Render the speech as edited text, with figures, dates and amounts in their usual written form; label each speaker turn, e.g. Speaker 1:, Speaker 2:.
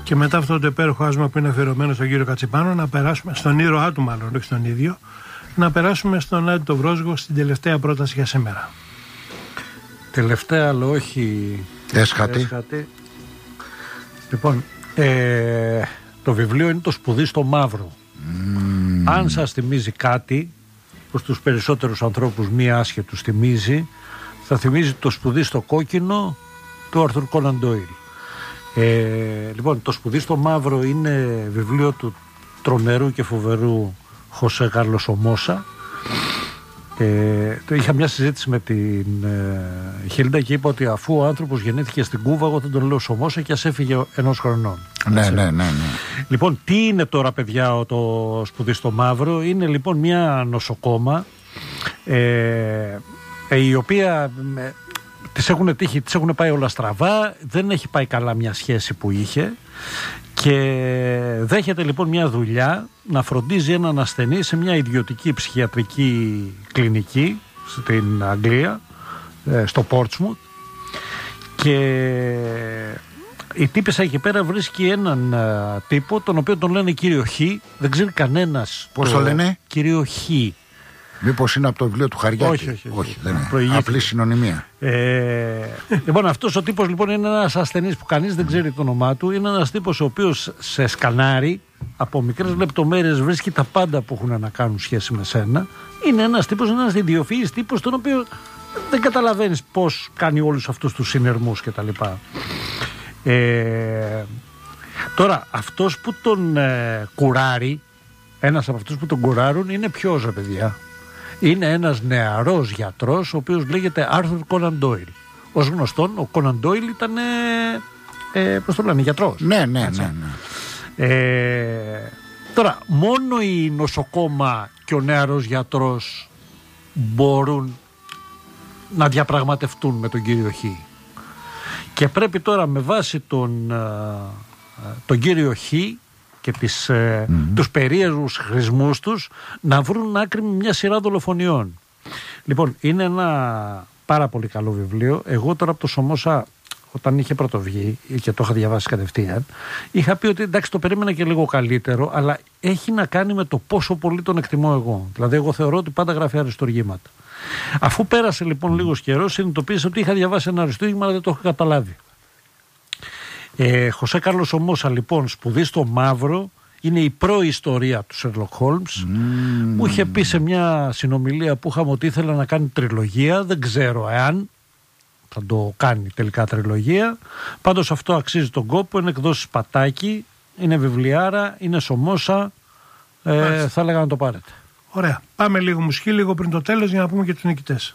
Speaker 1: Και μετά αυτό το υπέροχο άσμα που είναι αφιερωμένο στον κύριο Κατσιπάνο, να περάσουμε, στον ήρωά του μάλλον, όχι στον ίδιο, να περάσουμε στον Άδη τον Βρόσγο στην τελευταία πρόταση για σήμερα.
Speaker 2: Τελευταία, αλλά όχι έσχατη. Λοιπόν, το βιβλίο είναι το Σπουδί στο Μαύρο. Αν σας θυμίζει κάτι, που στους περισσότερους ανθρώπους μη άσχετους θυμίζει, θα θυμίζει το Σπουδί στο Κόκκινο του Άρθουρ Κόναν Ντόιλ. Λοιπόν, το Σπουδί στο Μαύρο είναι βιβλίο του τρομερού και φοβερού Χωσέ Κάρλος Σομόσα. Είχα μια συζήτηση με την Χίλντα και είπα ότι αφού ο άνθρωπος γεννήθηκε στην Κούβα, εγώ δεν τον λέω Σομόσα και ας έφυγε 1 χρονών. Ναι. Λοιπόν, τι είναι τώρα, παιδιά, το Σπουδί στο Μαύρο? Είναι λοιπόν μια νοσοκόμα η οποία της έχουν πάει όλα στραβά, δεν έχει πάει καλά μια σχέση που είχε και δέχεται λοιπόν μια δουλειά να φροντίζει έναν ασθενή σε μια ιδιωτική ψυχιατρική κλινική στην Αγγλία, στο Πόρτσμουθ, και η τύπισσα εκεί πέρα βρίσκει έναν τύπο τον οποίο τον λένε κύριο Χ, δεν ξέρει κανένας.
Speaker 3: Πώς το λένε?
Speaker 2: Κύριο Χ.
Speaker 3: Μήπως είναι από το βιβλίο του Χαριάκη? Όχι, δεν είναι. Απλή συνωνυμία.
Speaker 2: Λοιπόν, αυτός ο τύπος λοιπόν είναι ένας ασθενής που κανείς δεν ξέρει το όνομά του. Είναι ένας τύπος ο οποίος σε σκανάρει από μικρές λεπτομέρειες, βρίσκει τα πάντα που έχουν να κάνουν σχέση με σένα. Είναι ένας τύπος, ένας ιδιοφυής τύπος, τον οποίο δεν καταλαβαίνεις πώς κάνει όλους αυτούς τους συνειρμούς κτλ. Τώρα, αυτός που τον κουράρει, ένας από αυτούς που τον κουράρουν, είναι ποιος, ρε παιδιά? Είναι ένας νεαρός γιατρός, ο οποίος λέγεται Άρθουρ Κόναν Ντόιλ. Ως γνωστόν, ο Κόναν Ντόιλ ήταν, πώς το λένε, γιατρός.
Speaker 3: Ναι.
Speaker 2: Τώρα, μόνο η νοσοκόμα και ο νεαρός γιατρός μπορούν να διαπραγματευτούν με τον κύριο Χ. Και πρέπει τώρα με βάση τον κύριο Χ και τους περίεργους χρησμούς τους να βρουν άκρη με μια σειρά δολοφονιών. Λοιπόν, είναι ένα πάρα πολύ καλό βιβλίο. Εγώ τώρα από το Σομόσα, όταν είχε πρωτοβγεί και το είχα διαβάσει κατευθείαν, είχα πει ότι εντάξει, το περίμενα και λίγο καλύτερο, αλλά έχει να κάνει με το πόσο πολύ τον εκτιμώ εγώ. Δηλαδή, εγώ θεωρώ ότι πάντα γράφει αριστουργήματα. Αφού πέρασε λοιπόν λίγος καιρός, συνειδητοποίησα ότι είχα διαβάσει ένα αριστούργημα, αλλά δεν το είχα καταλάβει. Χωσέ Κάρλος Σομόσα, λοιπόν, Σπουδί στο Μαύρο, είναι η προϊστορία του Σέρλοκ Χόλμς. Μου είχε πει σε μια συνομιλία που είχαμε ότι ήθελα να κάνει τριλογία. Δεν ξέρω εάν θα το κάνει τελικά τριλογία. Πάντως αυτό αξίζει τον κόπο. Είναι εκδόσεις Πατάκη, είναι βιβλιάρα, είναι Σομόσα. Θα έλεγα να το πάρετε.
Speaker 1: Ωραία. Πάμε λίγο μουσική, λίγο πριν το τέλος, για να πούμε και τους νικητές.